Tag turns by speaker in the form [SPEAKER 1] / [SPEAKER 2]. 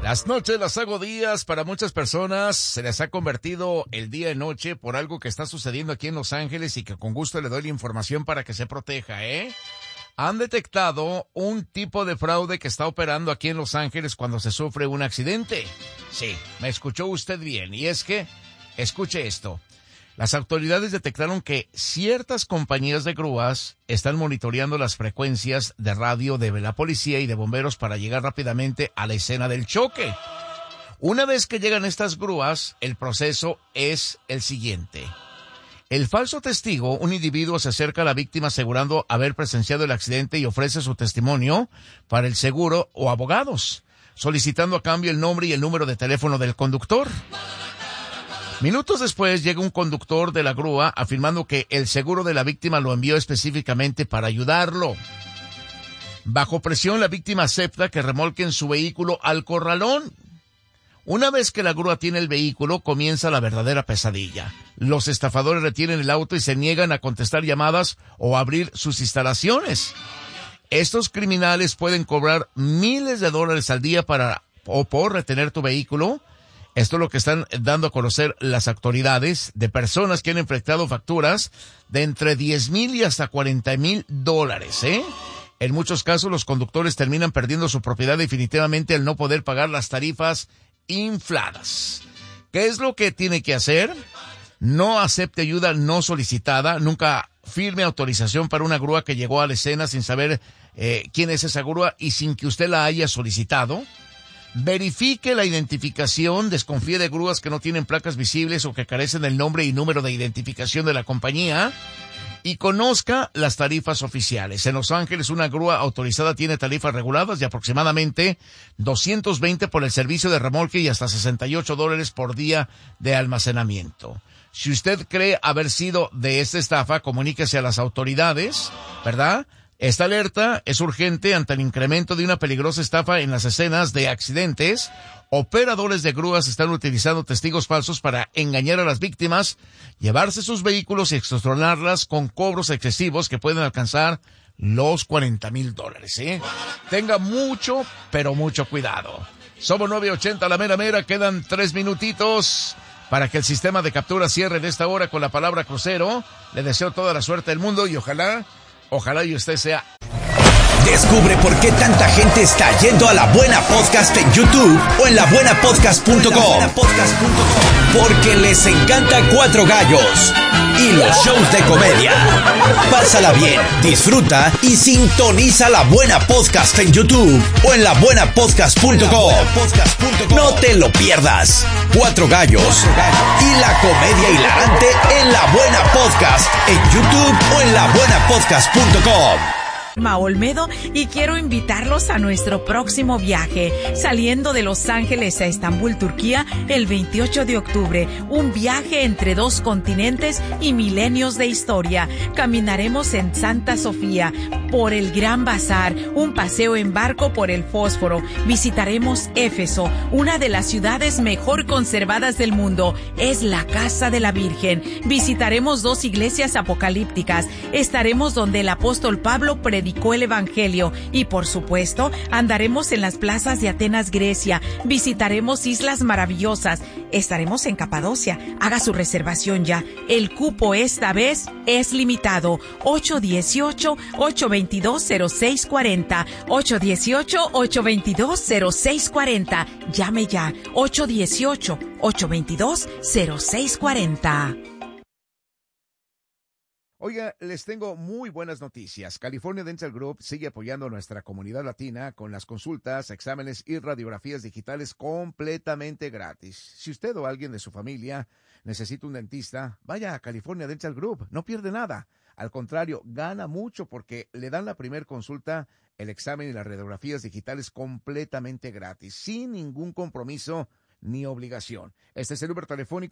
[SPEAKER 1] Las noches las hago días. Para muchas personas se les ha convertido el día en noche por algo que está sucediendo aquí en Los Ángeles y que con gusto le doy la información para que se proteja, Han detectado un tipo de fraude que está operando aquí en Los Ángeles cuando se sufre un accidente. Sí, me escuchó usted bien. Y es que, escuche esto. Las autoridades detectaron que ciertas compañías de grúas están monitoreando las frecuencias de radio de la policía y de bomberos para llegar rápidamente a la escena del choque. Una vez que llegan estas grúas, el proceso es el siguiente. El falso testigo, un individuo, se acerca a la víctima asegurando haber presenciado el accidente y ofrece su testimonio para el seguro o abogados, solicitando a cambio el nombre y el número de teléfono del conductor. Minutos después llega un conductor de la grúa afirmando que el seguro de la víctima lo envió específicamente para ayudarlo. Bajo presión, la víctima acepta que remolquen su vehículo al corralón. Una vez que la grúa tiene el vehículo, comienza la verdadera pesadilla. Los estafadores retienen el auto y se niegan a contestar llamadas o abrir sus instalaciones. Estos criminales pueden cobrar miles de dólares al día por retener tu vehículo. Esto es lo que están dando a conocer las autoridades de personas que han enfrentado facturas de entre 10,000 y hasta 40,000 dólares, En muchos casos, los conductores terminan perdiendo su propiedad definitivamente al no poder pagar las tarifas infladas. ¿Qué es lo que tiene que hacer? No acepte ayuda no solicitada. Nunca firme autorización para una grúa que llegó a la escena sin saber quién es esa grúa y sin que usted la haya solicitado. Verifique la identificación, desconfíe de grúas que no tienen placas visibles o que carecen del nombre y número de identificación de la compañía y conozca las tarifas oficiales. En Los Ángeles, una grúa autorizada tiene tarifas reguladas de aproximadamente $220 por el servicio de remolque y hasta $68 por día de almacenamiento. Si usted cree haber sido de esta estafa, comuníquese a las autoridades, ¿verdad? Esta alerta es urgente ante el incremento de una peligrosa estafa en las escenas de accidentes. Operadores de grúas están utilizando testigos falsos para engañar a las víctimas, llevarse sus vehículos y extorsionarlas con cobros excesivos que pueden alcanzar los $40,000, Tenga mucho, pero mucho cuidado. Somos 980 la mera mera, quedan 3 minutitos para que el sistema de captura cierre en esta hora con la palabra crucero. Le deseo toda la suerte del mundo y ojalá y usted sea.
[SPEAKER 2] Descubre por qué tanta gente está yendo a La Buena Podcast en YouTube o en labuenapodcast.com. Porque les encanta Cuatro Gallos y los shows de comedia. Pásala bien, disfruta y sintoniza La Buena Podcast en YouTube o en labuenapodcast.com. No te lo pierdas. Cuatro Gallos y la comedia hilarante en La Buena Podcast en YouTube o en labuenapodcast.com.
[SPEAKER 3] Olmedo y quiero invitarlos a nuestro próximo viaje, saliendo de Los Ángeles a Estambul, Turquía, el 28 de octubre. Un viaje entre 2 continentes y milenios de historia. Caminaremos en Santa Sofía, por el Gran Bazar, un paseo en barco por el Fósforo. Visitaremos Éfeso, una de las ciudades mejor conservadas del mundo. Es la Casa de la Virgen. Visitaremos 2 iglesias apocalípticas. Estaremos donde el apóstol Pablo predicó el Evangelio y, por supuesto, andaremos en las plazas de Atenas, Grecia. Visitaremos islas maravillosas. Estaremos en Capadocia. Haga su reservación ya. El cupo esta vez es limitado. 818-822-0640. 818-822-0640. Llame ya. 818-822-0640.
[SPEAKER 1] Oiga, les tengo muy buenas noticias. California Dental Group sigue apoyando a nuestra comunidad latina con las consultas, exámenes y radiografías digitales completamente gratis. Si usted o alguien de su familia necesita un dentista, vaya a California Dental Group, no pierde nada. Al contrario, gana mucho porque le dan la primer consulta, el examen y las radiografías digitales completamente gratis, sin ningún compromiso ni obligación. Este es el número telefónico